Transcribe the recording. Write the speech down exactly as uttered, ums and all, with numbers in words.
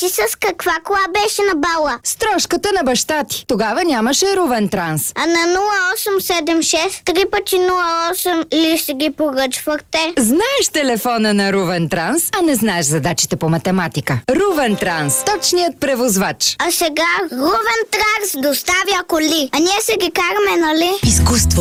ти с каква кола беше на бала? С трошката на баща ти. Тогава нямаше Рувен Транс. А на нула осем седем шест три пъти нула осем ли си ги поръчвахте? Знаеш телефона на Рувен Транс, а не знаеш задачите по математика. Рувен Транс, точният превозвач. А сега Рувен Транс доставя коли. А ние се ги караме, нали? Изкуство